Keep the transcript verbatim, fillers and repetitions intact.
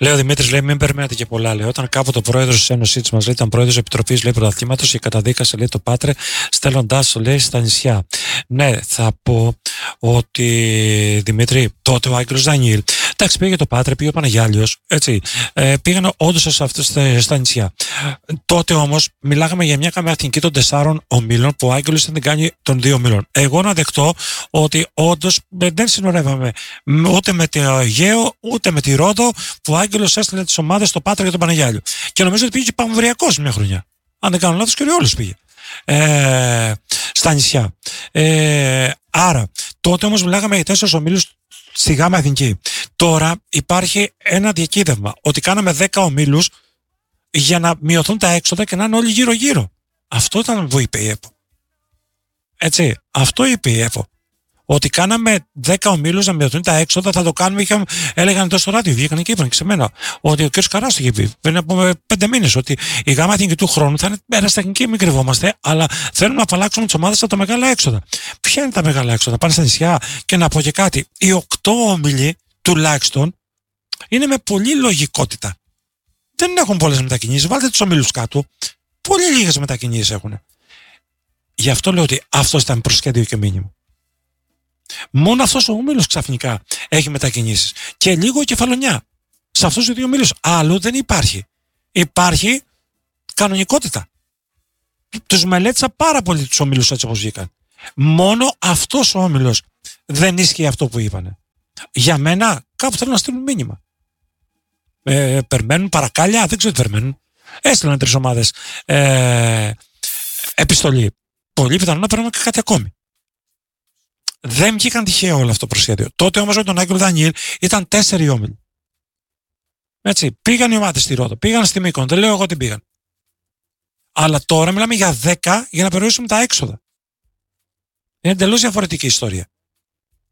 Λέει ο Δημήτρης, λέει, μην περιμένετε και πολλά. Λέει, όταν κάποτε ο πρόεδρος της Ένωσης μας, λέει, ήταν πρόεδρος Επιτροπής, λέει, Πρωταθλήματος και καταδίκασε, λέει, το Πάτρε, στέλνοντάς το, λέει, στα νησιά. Ναι, θα πω ότι, Δημήτρη, τότε ο Άγγελος Δανιήλ, εντάξει, πήγε το Πάτρε, πήγε ο Παναγιάλιος, έτσι, ε, πήγαν όντως στα, στα νησιά. Τότε όμως μιλάγαμε για μια καμιαθηνική των τεσσάρων ομίλων που ο Άγγελος δεν κάνει των δύο ομίλων. Εγώ να δεχτώ ότι όντως δεν συνορεύαμε ούτε με το Αιγαίο ούτε με τη Ρόδο που ο Άγγελος έστειλε τις ομάδες στο Πάτρα και τον Παναγιάλιο. Και νομίζω ότι πήγε και Παμβριακός μια χρονιά. Αν δεν κάνω λάθος, και ο Ριόλος πήγε. Ε, στα νησιά. Ε, άρα, τότε όμως μιλάγαμε για τέσσερις ομίλους στη Γάμα Εθνική. Τώρα υπάρχει ένα διακύβευμα ότι κάναμε δέκα ομίλους για να μειωθούν τα έξοδα και να είναι όλοι γύρω-γύρω. Αυτό ήταν που είπε η ΕΠΟ. Έτσι, αυτό είπε η ΕΠΟ. Ότι κάναμε δέκα ομίλους να μειωθούν τα έξοδα, θα το κάνουμε. Είχαμε, έλεγαν εδώ στο ράδιο, βγήκαν και είπαν και σε μένα ότι ο κ. Καράς το είχε πει πριν από πέντε μήνες ότι η Γάμα Εθνική του χρόνου θα είναι αεραστεχνική, μην κρυβόμαστε, αλλά θέλουμε να απαλλάξουμε τις ομάδες από τα μεγάλα έξοδα. Ποια είναι τα μεγάλα έξοδα? Πάνε στα νησιά. Και να πω και κάτι, οι οκτώ όμιλοι τουλάχιστον είναι με πολλή λογικότητα. Δεν έχουν πολλές μετακινήσεις. Βάλτε τους ομίλους κάτω. Πολύ λίγες μετακινήσεις έχουν. Γι' αυτό λέω ότι αυτό ήταν προσχέδιο και μήνυμα. Μόνο αυτός ο όμιλος ξαφνικά έχει μετακινήσεις. Και λίγο κεφαλονιά. Σε αυτούς τους δύο ομίλους. Άλλου δεν υπάρχει. Υπάρχει κανονικότητα. Τους μελέτησα πάρα πολύ τους ομίλους έτσι όπως βγήκαν. Μόνο αυτός ο όμιλος δεν ίσχυε αυτό που είπανε. Για μένα κάπου θέλουν να στείλουν μήνυμα. Ε, περιμένουν παρακάλια, δεν ξέρω τι περιμένουν. Έστειλαν τρεις ομάδες ε, επιστολή. Πολύ πιθανό να παίρνουμε και κάτι ακόμη. Δεν βγήκαν τυχαίο όλο αυτό το προσχέδιο. Τότε όμως με τον Άγγελο Δανιήλ ήταν τέσσερι όμιλοι. Έτσι, πήγαν οι ομάδες στη Ρόδο, πήγαν στη Μύκονο, δεν λέω εγώ τι πήγαν. Αλλά τώρα μιλάμε για δέκα για να περιορίσουμε τα έξοδα. Είναι εντελώς διαφορετική ιστορία.